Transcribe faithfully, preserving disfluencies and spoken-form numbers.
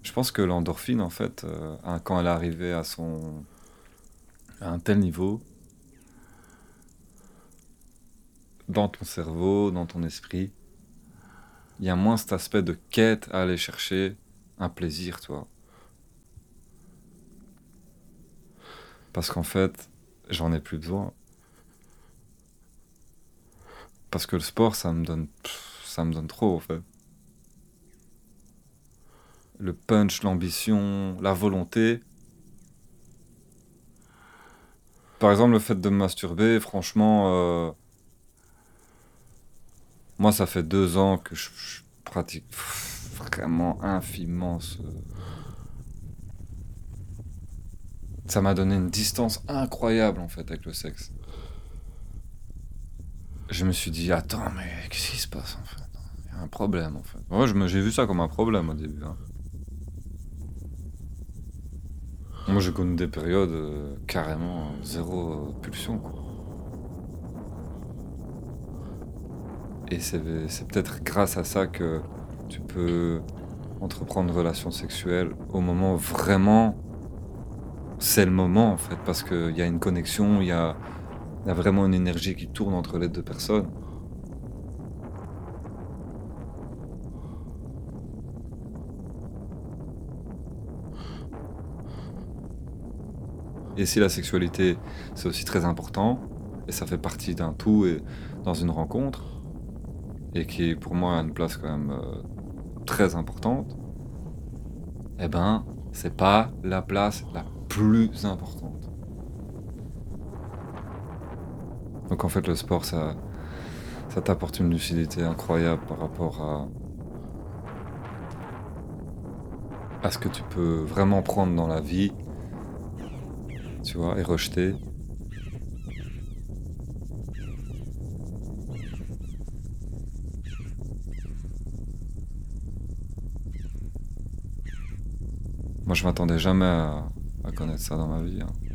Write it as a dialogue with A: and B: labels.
A: Je pense que l'endorphine, en fait, euh, hein, quand elle est arrivée à son à un tel niveau, dans ton cerveau, dans ton esprit, il y a moins cet aspect de quête à aller chercher un plaisir, tu vois. Parce qu'en fait, j'en ai plus besoin. Parce que le sport, ça me donne, pff, ça me donne trop, en fait. Le punch, l'ambition, la volonté. Par exemple, le fait de me masturber, franchement, euh, moi, ça fait deux ans que je, je pratique pff, vraiment infiniment ce... Ça m'a donné une distance incroyable, en fait, avec le sexe. Je me suis dit, attends, mais qu'est-ce qui se passe, en fait? Il y a un problème, en fait. Moi, je me- j'ai vu ça comme un problème au début, hein. Moi, j'ai connu des périodes euh, carrément euh, zéro euh, pulsion, quoi. Et c'est, c'est peut-être grâce à ça que tu peux entreprendre une relation sexuelle au moment où vraiment c'est le moment, en fait, parce qu'il y a une connexion, il y a, il y a vraiment une énergie qui tourne entre les deux personnes. Et si la sexualité, c'est aussi très important, et ça fait partie d'un tout et dans une rencontre, et qui pour moi a une place quand même euh, très importante, eh ben, c'est pas la place la plus importante. Donc en fait, le sport, ça, ça t'apporte une lucidité incroyable par rapport à, à ce que tu peux vraiment prendre dans la vie, tu vois, et rejeter. Moi, je m'attendais jamais à, à connaître ça dans ma vie, hein.